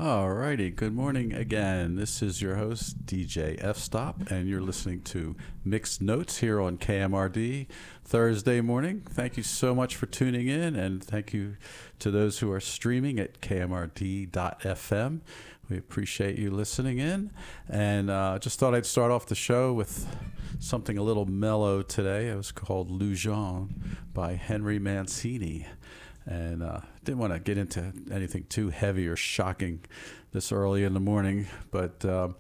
Alrighty, good morning again. This is your host, DJ F Stop, and you're listening to Mixed Notes here on KMRD Thursday morning. Thank you so much for tuning in, and thank you to those who are streaming at KMRD.fm. We appreciate you listening in, and just thought I'd start off the show with something a little mellow today. It was called Lou Jean by Henry Mancini. And didn't want to get into anything too heavy or shocking this early in the morning, but